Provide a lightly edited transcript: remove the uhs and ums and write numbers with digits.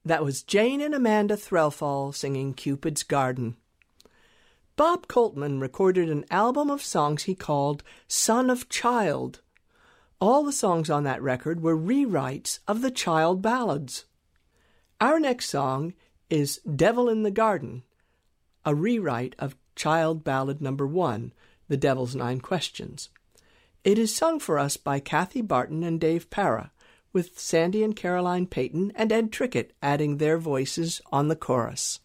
That was Jane and Amanda Threlfall singing Cupid's Garden. Bob Coltman recorded an album of songs he called Son of Child. All the songs on that record were rewrites of the child ballads. Our next song is Devil in the Garden, a rewrite of Child Ballad Number 1, The Devil's Nine Questions. It is sung for us by Kathy Barton and Dave Para, with Sandy and Caroline Payton and Ed Trickett adding their voices on the chorus.